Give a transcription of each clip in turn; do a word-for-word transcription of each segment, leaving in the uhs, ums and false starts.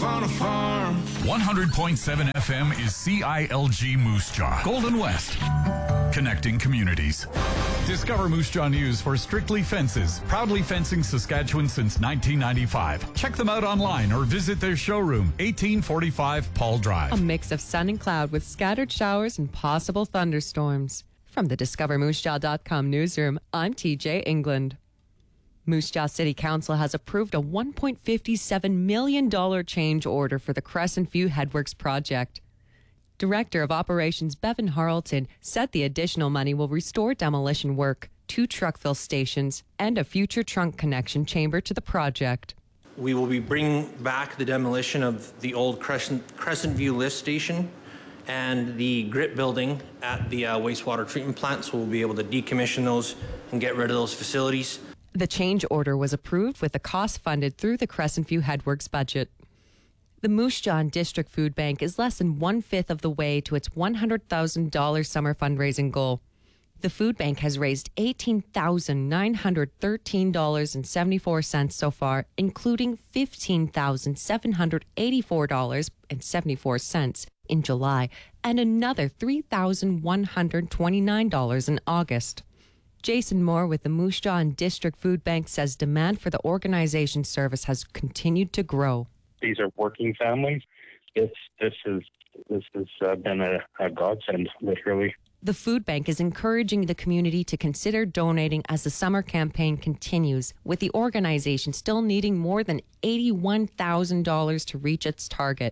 on a farm. one hundred point seven F M is C I L G Moose Jaw, Golden West. Connecting communities. Discover Moose Jaw News for Strictly Fences, proudly fencing Saskatchewan since nineteen ninety-five. Check them out online or visit their showroom, eighteen forty-five Paul Drive. A mix of sun and cloud with scattered showers and possible thunderstorms. From the discover moose jaw dot com newsroom, I'm T J England. Moose Jaw City Council has approved a one point five seven million dollars change order for the Crescent View Headworks project. Director of Operations Bevan Harlton said the additional money will restore demolition work, two truck fill stations, and a future trunk connection chamber to the project. We will be bringing back the demolition of the old Crescent, Crescent View lift station and the grit building at the uh, wastewater treatment plant, so we'll be able to decommission those and get rid of those facilities. The change order was approved with the cost funded through the Crescent View Headworks budget. The Moose Jaw District Food Bank is less than one-fifth of the way to its one hundred thousand dollars summer fundraising goal. The food bank has raised eighteen thousand nine hundred thirteen dollars and seventy-four cents so far, including fifteen thousand seven hundred eighty-four dollars and seventy-four cents in July and another three thousand one hundred twenty-nine dollars in August. Jason Moore with the Moose Jaw District Food Bank says demand for the organization's service has continued to grow. These are working families. This this is this has uh, been a, a godsend, literally. The food bank is encouraging the community to consider donating as the summer campaign continues, with the organization still needing more than eighty-one thousand dollars to reach its target.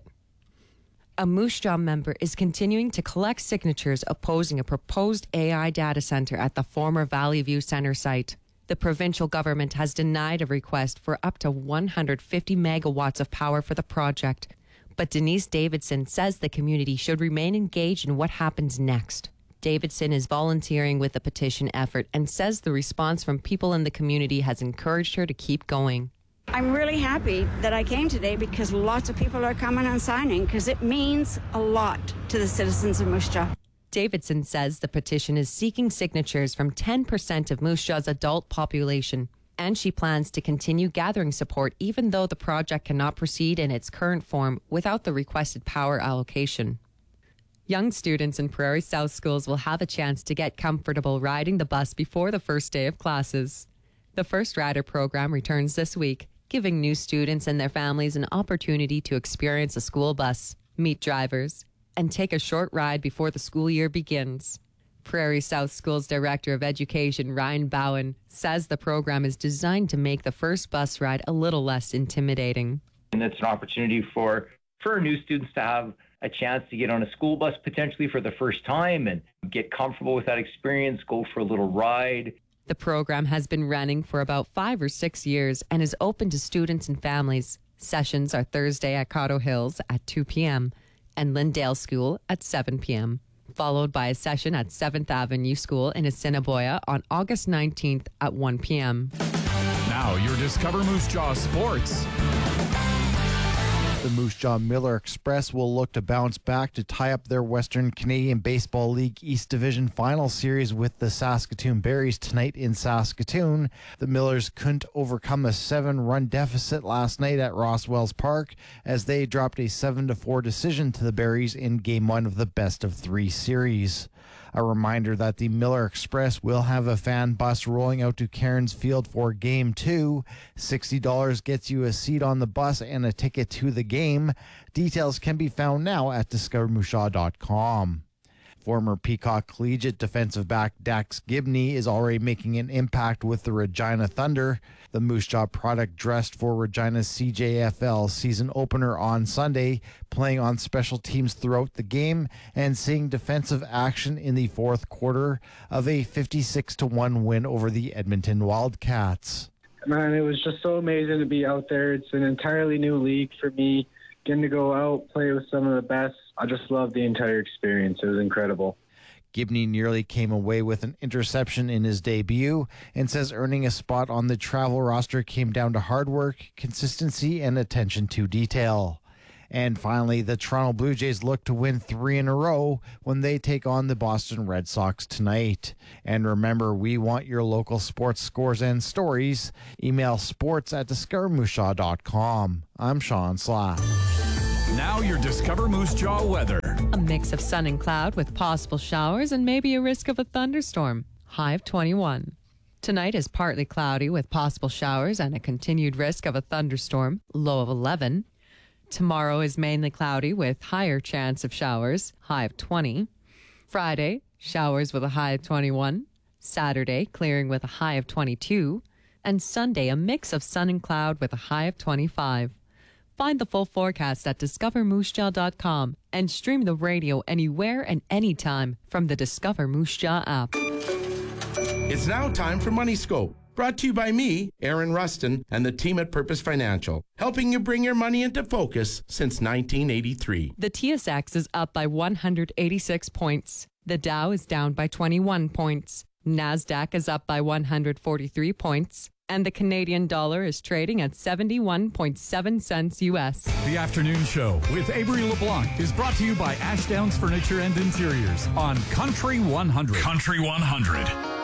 A Moose Jaw member is continuing to collect signatures opposing a proposed A I data center at the former Valley View Center site. The provincial government has denied a request for up to one hundred fifty megawatts of power for the project. But Denise Davidson says the community should remain engaged in what happens next. Davidson is volunteering with the petition effort and says the response from people in the community has encouraged her to keep going. I'm really happy that I came today because lots of people are coming and signing because it means a lot to the citizens of Moose Jaw. Davidson says the petition is seeking signatures from ten percent of Moose Jaw's adult population, and she plans to continue gathering support even though the project cannot proceed in its current form without the requested power allocation. Young students in Prairie South schools will have a chance to get comfortable riding the bus before the first day of classes. The First Rider program returns this week, giving new students and their families an opportunity to experience a school bus, meet drivers, and take a short ride before the school year begins. Prairie South Schools Director of Education Ryan Bowen says the program is designed to make the first bus ride a little less intimidating. And it's an opportunity for, for new students to have a chance to get on a school bus potentially for the first time and get comfortable with that experience, go for a little ride. The program has been running for about five or six years and is open to students and families. Sessions are Thursday at Cotto Hills at two p.m. and Lyndale School at seven p.m., followed by a session at seventh Avenue School in Assiniboia on August nineteenth at one p.m. Now your Discover Moose Jaw Sports. The Moose Jaw Miller Express will look to bounce back to tie up their Western Canadian Baseball League East Division Final Series with the Saskatoon Berries tonight in Saskatoon. The Millers couldn't overcome a seven-run deficit last night at Roswells Park as they dropped a seven to four decision to the Berries in Game one of the best-of-three series. A reminder that the Miller Express will have a fan bus rolling out to Cairns Field for Game two. sixty dollars gets you a seat on the bus and a ticket to the game. Details can be found now at discover moose jaw dot com. Former Peacock Collegiate defensive back Dax Gibney is already making an impact with the Regina Thunder. The Moose Jaw product dressed for Regina's C J F L season opener on Sunday, playing on special teams throughout the game and seeing defensive action in the fourth quarter of a fifty-six to one win over the Edmonton Wildcats. Man, it was just so amazing to be out there. It's an entirely new league for me. Getting to go out, play with some of the best. I just loved the entire experience. It was incredible. Gibney nearly came away with an interception in his debut and says earning a spot on the travel roster came down to hard work, consistency, and attention to detail. And finally, the Toronto Blue Jays look to win three in a row when they take on the Boston Red Sox tonight. And remember, we want your local sports scores and stories. Email sports at discover moose jaw dot com. I'm Sean Slack. Now your Discover Moose Jaw weather. A mix of sun and cloud with possible showers and maybe a risk of a thunderstorm. High of twenty-one. Tonight is partly cloudy with possible showers and a continued risk of a thunderstorm. Low of eleven. Tomorrow is mainly cloudy with higher chance of showers. High of twenty. Friday, showers with a high of twenty-one. Saturday, clearing with a high of twenty-two. And Sunday, a mix of sun and cloud with a high of twenty-five. Find the full forecast at discover moose jaw dot com and stream the radio anywhere and anytime from the Discover Moose Jaw app. It's now time for Money Scope, brought to you by me, Aaron Rustin, and the team at Purpose Financial, helping you bring your money into focus since nineteen eighty-three. The T S X is up by one hundred eighty-six points. The Dow is down by twenty-one points. NASDAQ is up by one hundred forty-three points. And the Canadian dollar is trading at seventy-one point seven cents U S. The Afternoon Show with Avery LeBlanc is brought to you by Ashdowns Furniture and Interiors on Country one hundred. Country one hundred.